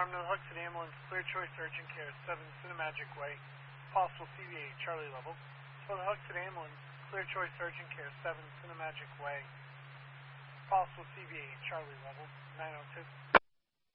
Alarm to the Hudson Ambulance, Clear Choice Urgent Care, 7 Cinemagic Way. Possible CVA, Charlie level. For the Hudson Ambulance, Clear Choice Urgent Care, 7 Cinemagic Way. Possible CVA, Charlie level, 902.